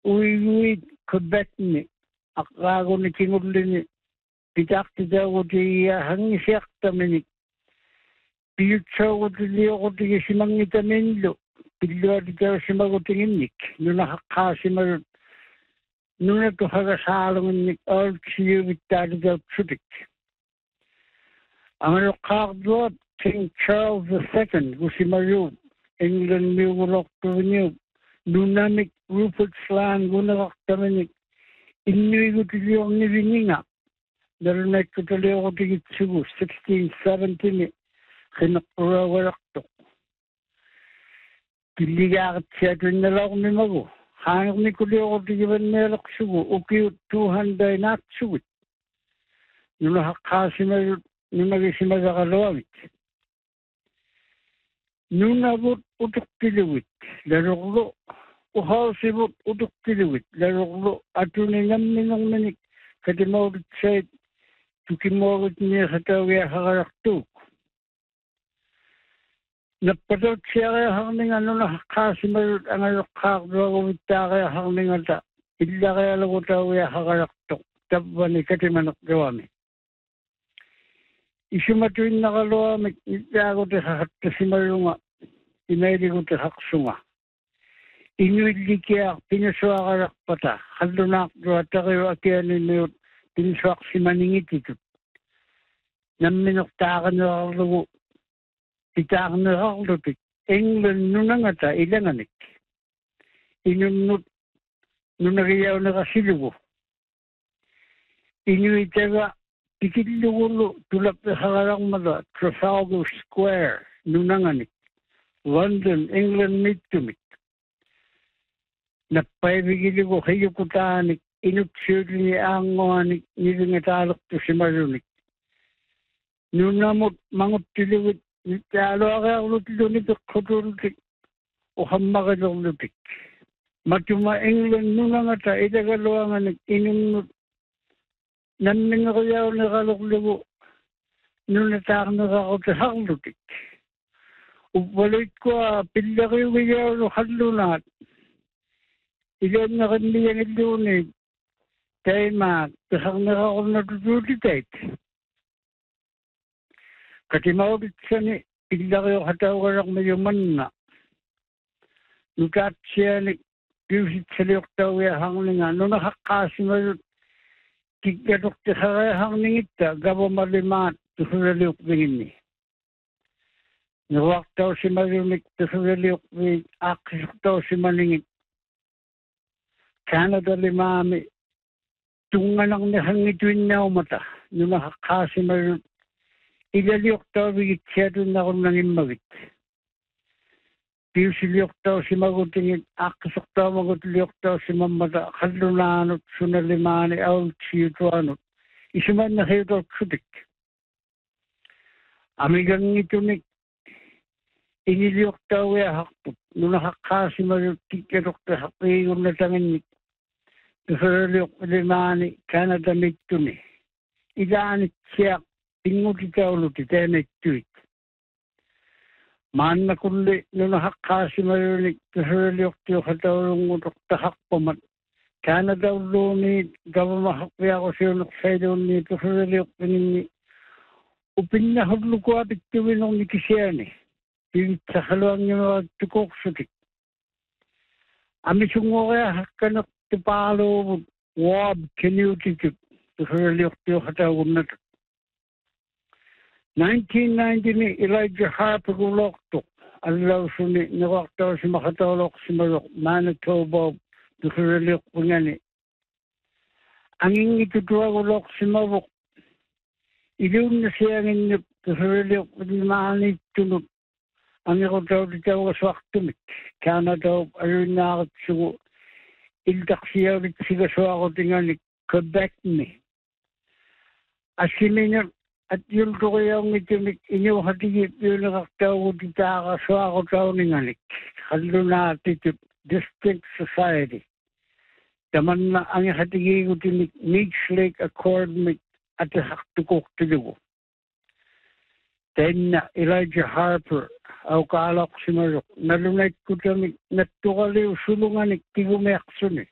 uiwit Quebec-ni, akago ni Kingulini, pitakti-daguti hangisiaktamini, piyutsaguti-liyoguti simangitaminlo, pilluati-simagutinginnik, nunahakasimarut, nunatuhagasalunginnik, altsiyuvittadi-dautsutik. Amalokakduat, King Charles II, gusimayu, England miuguloktuvinyu, nunamik Rupert Slan gunakaktamini, innuigutiliyong nivininga, narunekkutaliyogutигitsugu 1670 kinakurawaraktok. Kiligaakatsiatuinnalaqmimagu, haanaqmikuliyogutigivanneelaqsugu, ukiut 200 naatsugit, nunahakkaasimarut, nunagisimagaqaluavit. Nunavut utuktiluwit, laruglu, uhausivut utuktiluwit, laruglu, atuningamminongminik, katimaudutsait, tukimaugut niya katawia hakaraktuk. Napatot siya kaya hangning ano na kasimarut ang alokakduaguwitta kaya hangning ata, illa kaya lagutawia hakaraktuk, tabani katimanok gawami. Isumatuin nakaluamik, itagote hakattasimarunga, inailigote haksunga. Inuidlikia pinasuakarakpata, halunak duatakiyo akianiniyot, pinasuak simaningititut. Naminoktakan nakalugu, titakan nakalutik, England nunangata ilanganik. Inunut nunagiyaw nakasilugo. Inuitaga, tikilugulu tulap na hakarangmada, Trafalgar Square, nunanganik. London, England mittumik. Napaibigiligo hayukutanik, inutsuri ni angoanik, nilingatalok to simarunik. Nunamut mangut tiliwit, nitalo akalutilunit akutulutik, o hammakadulutik. Matuma England nunangata, itagaluanganik, inunut, naminakayaw nakalukligo, nunatak nakakutahaklutik. Upalik ko, pindakayaw halunat. Ilan na kandiyan ilunid, kaya kasang nakakong natutulitait. Katimawit siya ni, pila kayo katawarak mayuman na. Nukat siya ni, yusit sa liyok tawya hangling nga, no nakakasimay, kikatok sa kaya hangling ita, gabo malimat, tuso sa liyok bingin ni. Nawak taw si Marumik, tuso sa liyok bingin, akisok taw si Maningit. Canada limami tunganang nahangituin na umata nung nakakasimar ilaliyok taw bigit siya doon ako nangin magit. Piusiliyok taw si magutingit akasok taw magutiliyok taw si mamata kalunanot sunalimani awal siyutuanot isuman na kayo taw kudik. Amigang itunik iniliyok taw ya hakput nung nakakasimar tikirok ta hakiyon na tanginik. Tuhaliyok limani Canada mituni. Ilanit siya pinguti-tauluti tenektuit. Maan na kundi nung nakakasimayunik tuhaliyok tiyo katawalungutok tahakpamat. Canada uluni gawamahakya ko siya naksaydoon ni tuhaliyok pinini. Upin na hudluko apit tuwinong nikisiyani. Pigit sa haluang niyo magtukoksutik. Amisungo kaya hakanak Palo wab kinutitik to Hurliok Hatawunat. 1990 ni Elijah Harper Gulokto, Alaw Suni, Nawaktaw si Makatolok si Marok, Manitoba to Hurliok Pungani. Ang ingitutua Gulok si Marok, ilun na siya ng to Hurliok Pungani tunot. Ang ikotaw dito waswaktumit, Canada, ayun na akatsugo. Ildaksiya rin sila sa ako tinganik, Quebec ni. Asimin at yun ko kaya ang itinik inyo hatigit yun nakaktaw dito ka sa ako tao tinganik. Halo na attitude, distinct society. Taman na ang hatigit ko tinik, Meech Lake Accord at haktukok tilugo. Then Elijah Harper, au kaalak si Marok, nalunay ko tinik, natukali usulungan ik tigumeaksun eh.